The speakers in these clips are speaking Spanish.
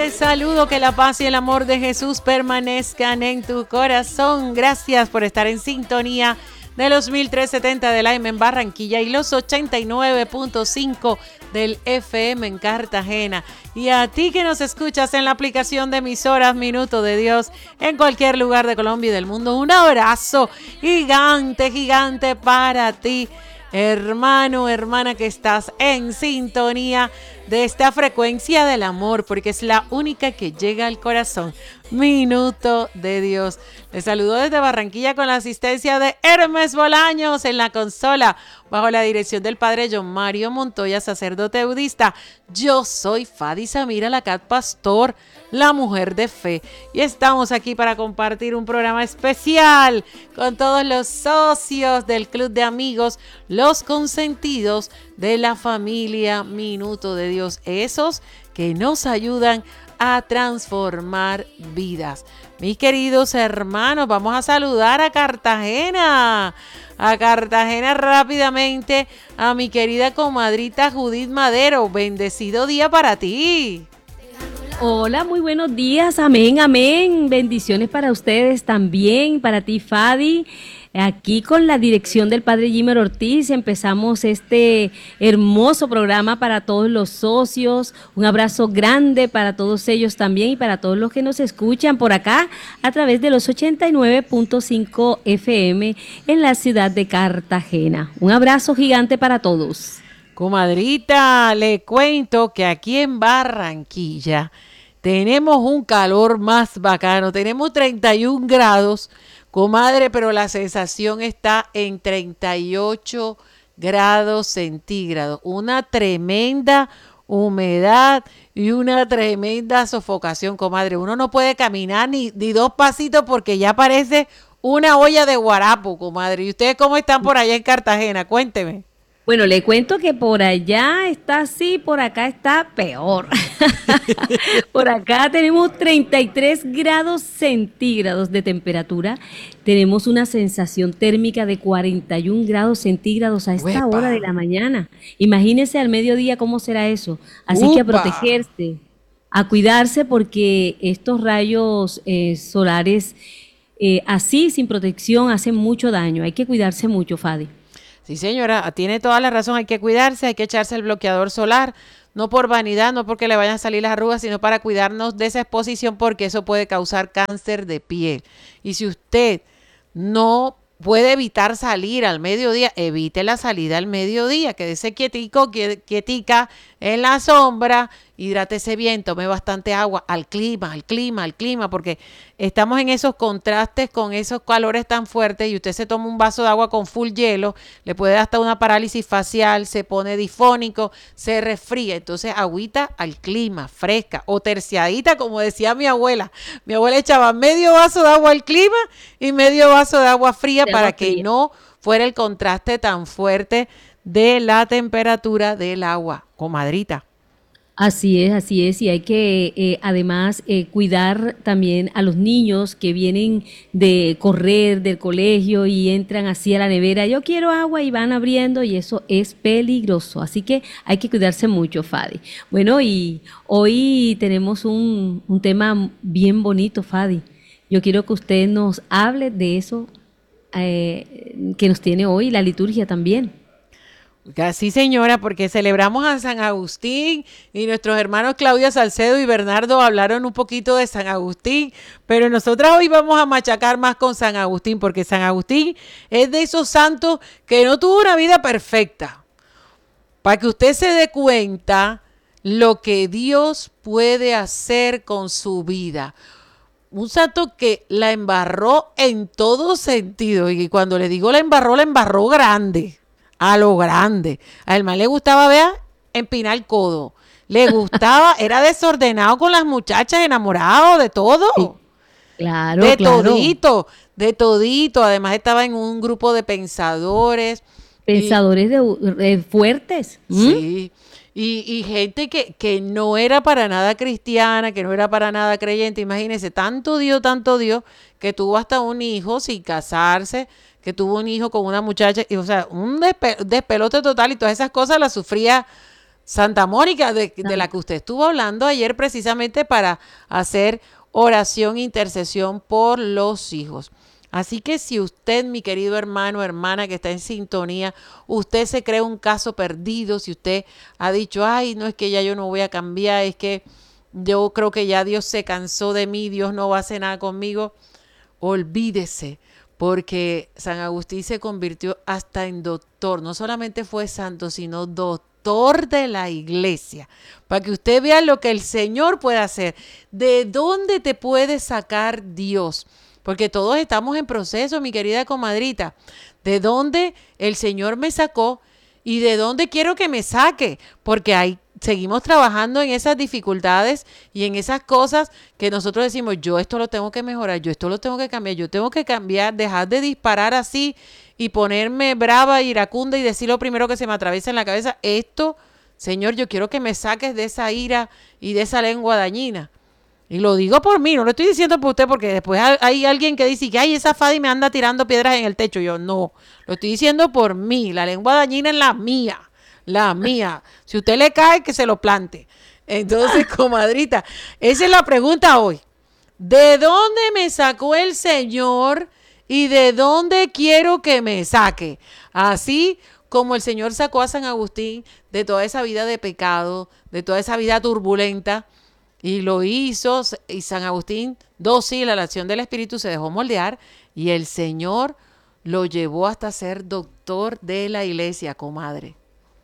Te saludo, que la paz y el amor de Jesús permanezcan en tu corazón. Gracias por estar en sintonía de los 1370 del AM en Barranquilla y los 89.5 del FM en Cartagena. Y a ti que nos escuchas en la aplicación de emisoras Minuto de Dios en cualquier lugar de Colombia y del mundo, un abrazo gigante, gigante para ti, hermano, hermana, que estás en sintonía de esta frecuencia del amor, porque es la única que llega al corazón. Minuto de Dios. Les saludo desde Barranquilla con la asistencia de Hermes Bolaños en la consola, bajo la dirección del padre John Mario Montoya, sacerdote budista. Yo soy Fadi Samira Lacat, pastor, la mujer de fe, y estamos aquí para compartir un programa especial con todos los socios del Club de Amigos, los consentidos de la familia Minuto de Dios, esos que nos ayudan a transformar vidas. Mis queridos hermanos, vamos a saludar a Cartagena rápidamente, a mi querida comadrita Judith Madero. Bendecido día para ti. Hola, muy buenos días, amén, amén. Bendiciones para ustedes también, para ti, Fadi. Aquí con la dirección del padre Jimmer Ortiz empezamos este hermoso programa para todos los socios. Un abrazo grande para todos ellos también y para todos los que nos escuchan por acá a través de los 89.5 FM en la ciudad de Cartagena. Un abrazo gigante para todos. Comadrita, le cuento que aquí en Barranquilla tenemos un calor más bacano. Tenemos 31 grados. Comadre, pero la sensación está en 38 grados centígrados. Una tremenda humedad y una tremenda sofocación, comadre. Uno no puede caminar ni dos pasitos porque ya parece una olla de guarapo, comadre. ¿Y ustedes cómo están por allá en Cartagena? Cuénteme. Bueno, le cuento que por allá está así, por acá está peor. Por acá tenemos 33 grados centígrados de temperatura. Tenemos una sensación térmica de 41 grados centígrados a esta ¡Uepa! Hora de la mañana. Imagínense al mediodía cómo será eso. Así ¡Upa! que a protegerse, a cuidarse, porque estos rayos solares así, sin protección, hacen mucho daño. Hay que cuidarse mucho, Fadi. Sí, señora, tiene toda la razón, hay que cuidarse, hay que echarse el bloqueador solar, no por vanidad, no porque le vayan a salir las arrugas, sino para cuidarnos de esa exposición, porque eso puede causar cáncer de piel. Y si usted no puede evitar salir al mediodía, evite la salida al mediodía, quédese quietico, quietica en la sombra, hidrátese bien, tome bastante agua, al clima, porque estamos en esos contrastes con esos calores tan fuertes y usted se toma un vaso de agua con full hielo, le puede dar hasta una parálisis facial, se pone difónico, se resfría. Entonces agüita al clima, fresca o terciadita, como decía mi abuela. Mi abuela echaba medio vaso de agua al clima y medio vaso de agua fría para que no fuera el contraste tan fuerte de la temperatura del agua, comadrita. Así es, y hay que además cuidar también a los niños que vienen de correr del colegio y entran así a la nevera, yo quiero agua, y van abriendo, y eso es peligroso, así que hay que cuidarse mucho, Fadi. Bueno, y hoy tenemos un tema bien bonito, Fadi. Yo quiero que usted nos hable de eso que nos tiene hoy, la liturgia también. Sí, señora, porque celebramos a San Agustín y nuestros hermanos Claudia Salcedo y Bernardo hablaron un poquito de San Agustín, pero nosotras hoy vamos a machacar más con San Agustín, porque San Agustín es de esos santos que no tuvo una vida perfecta. Para que usted se dé cuenta lo que Dios puede hacer con su vida. Un santo que la embarró en todo sentido, y cuando le digo la embarró grande. A lo grande. A él más le gustaba, vea, empinar el codo. Le gustaba, era desordenado con las muchachas, enamorado de todo. Sí, claro, de claro. de todito. Además estaba en un grupo de pensadores. Pensadores fuertes. Sí. Y gente que no era para nada cristiana, que no era para nada creyente. Imagínense, tanto Dios, que tuvo hasta un hijo sin casarse, que tuvo un hijo con una muchacha, y, o sea, un despelote total, y todas esas cosas las sufría Santa Mónica, de la que usted estuvo hablando ayer precisamente para hacer oración e intercesión por los hijos. Así que si usted, mi querido hermano o hermana que está en sintonía, usted se cree un caso perdido, si usted ha dicho, ay, no es que ya yo no voy a cambiar, es que yo creo que ya Dios se cansó de mí, Dios no va a hacer nada conmigo, olvídese, porque San Agustín se convirtió hasta en doctor, no solamente fue santo, sino doctor de la iglesia, para que usted vea lo que el Señor puede hacer, de dónde te puede sacar Dios, porque todos estamos en proceso, mi querida comadrita, de dónde el Señor me sacó y de dónde quiero que me saque, porque seguimos trabajando en esas dificultades y en esas cosas que nosotros decimos, yo esto lo tengo que mejorar, yo esto lo tengo que cambiar, yo tengo que cambiar, dejar de disparar así y ponerme brava, iracunda y decir lo primero que se me atraviesa en la cabeza, esto, Señor, yo quiero que me saques de esa ira y de esa lengua dañina. Y lo digo por mí, no lo estoy diciendo por usted, porque después hay alguien que dice que ay, esa Fadi me anda tirando piedras en el techo. Yo no, lo estoy diciendo por mí, la lengua dañina es la mía. La mía. Si usted le cae, que se lo plante. Entonces, comadrita, esa es la pregunta hoy. ¿De dónde me sacó el Señor y de dónde quiero que me saque? Así como el Señor sacó a San Agustín de toda esa vida de pecado, de toda esa vida turbulenta, y lo hizo, y San Agustín, dócil a la acción del Espíritu, se dejó moldear, y el Señor lo llevó hasta ser doctor de la iglesia, comadre.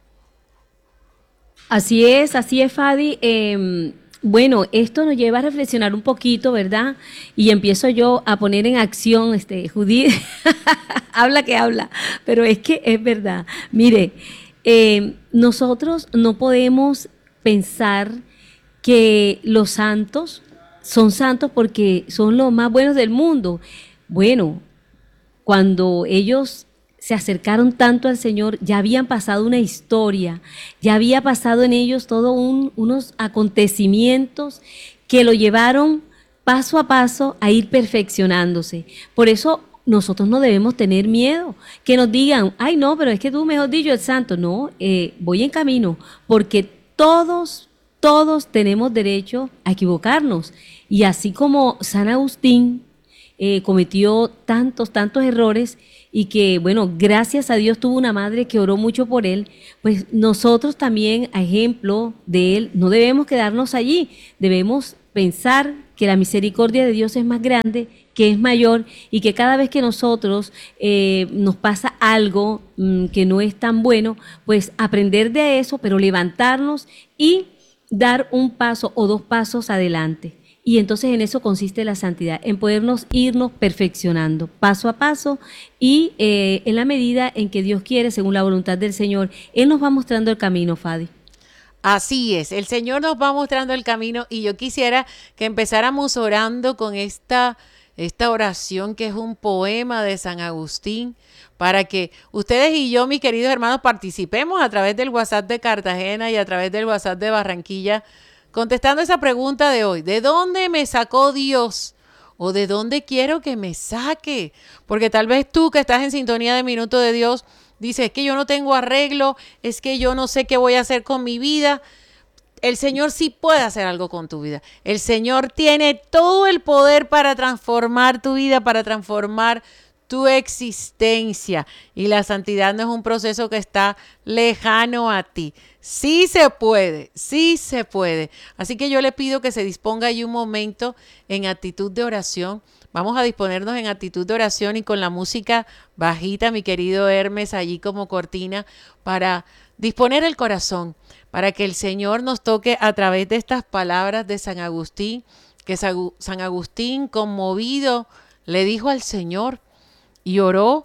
Así es, Fadi. Bueno, esto nos lleva a reflexionar un poquito, ¿verdad? Y empiezo yo a poner en acción, Judith, habla que habla, pero es que es verdad. Mire, nosotros no podemos pensar que los santos son santos porque son los más buenos del mundo. Bueno, cuando ellos se acercaron tanto al Señor, ya habían pasado una historia, ya había pasado en ellos todos unos acontecimientos que lo llevaron paso a paso a ir perfeccionándose. Por eso nosotros no debemos tener miedo, que nos digan, ay no, pero es que tú, mejor dicho, el santo. No, voy en camino, porque todos tenemos derecho a equivocarnos. Y así como San Agustín cometió tantos errores, y que, bueno, gracias a Dios tuvo una madre que oró mucho por él, pues nosotros también, a ejemplo de él, no debemos quedarnos allí, debemos pensar que la misericordia de Dios es más grande, que es mayor, y que cada vez que nosotros nos pasa algo que no es tan bueno, pues aprender de eso, pero levantarnos y dar un paso o dos pasos adelante. Y entonces en eso consiste la santidad, en podernos irnos perfeccionando paso a paso y en la medida en que Dios quiere, según la voluntad del Señor, Él nos va mostrando el camino, Fadi. Así es, el Señor nos va mostrando el camino y yo quisiera que empezáramos orando con esta oración que es un poema de San Agustín, para que ustedes y yo, mis queridos hermanos, participemos a través del WhatsApp de Cartagena y a través del WhatsApp de Barranquilla, contestando esa pregunta de hoy, ¿de dónde me sacó Dios? ¿O de dónde quiero que me saque? Porque tal vez tú que estás en sintonía de Minuto de Dios, dices, es que yo no tengo arreglo, es que yo no sé qué voy a hacer con mi vida. El Señor sí puede hacer algo con tu vida. El Señor tiene todo el poder para transformar tu vida, para transformar tu existencia. Y la santidad no es un proceso que está lejano a ti. Sí se puede, sí se puede. Así que yo le pido que se disponga ahí un momento en actitud de oración. Vamos a disponernos en actitud de oración y con la música bajita, mi querido Hermes, allí como cortina, para disponer el corazón, para que el Señor nos toque a través de estas palabras de San Agustín, que San Agustín, conmovido, le dijo al Señor y oró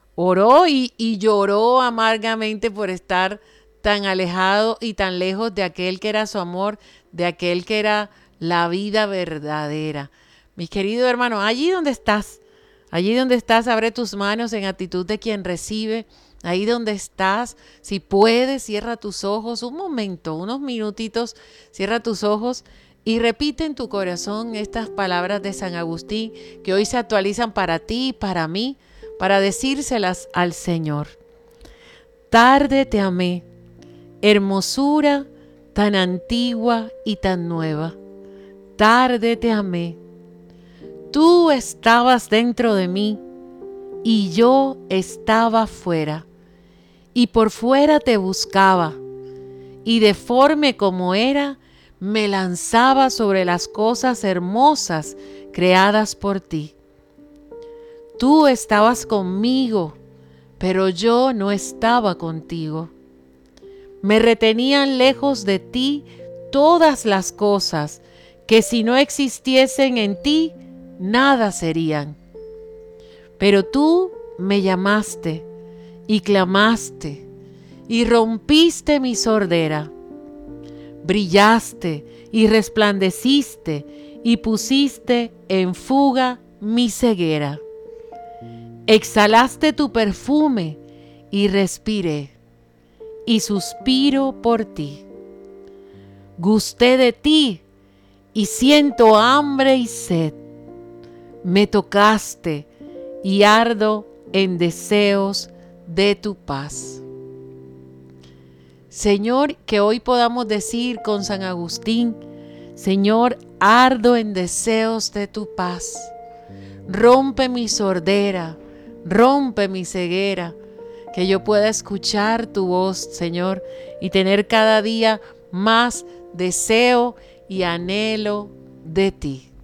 y lloró amargamente por estar tan alejado y tan lejos de aquel que era su amor, de aquel que era la vida verdadera. Mis queridos hermanos, allí donde estás, abre tus manos en actitud de quien recibe. Ahí donde estás, si puedes, cierra tus ojos un momento, unos minutitos, cierra tus ojos y repite en tu corazón estas palabras de San Agustín que hoy se actualizan para ti y para mí, para decírselas al Señor. Tarde te amé, hermosura tan antigua y tan nueva. Tarde te amé. Tú estabas dentro de mí y yo estaba fuera, y por fuera te buscaba, y deforme como era, me lanzaba sobre las cosas hermosas creadas por ti. Tú estabas conmigo, pero yo no estaba contigo. Me retenían lejos de ti todas las cosas que si no existiesen en ti, nada serían. Pero tú me llamaste y clamaste y rompiste mi sordera. Brillaste y resplandeciste y pusiste en fuga mi ceguera. Exhalaste tu perfume y respiré y suspiro por ti. Gusté de ti y siento hambre y sed. Me tocaste y ardo en deseos de tu paz. Señor, que hoy podamos decir con San Agustín: Señor, ardo en deseos de tu paz. Rompe mi sordera, rompe mi ceguera, que yo pueda escuchar tu voz, Señor, y tener cada día más deseo y anhelo de ti.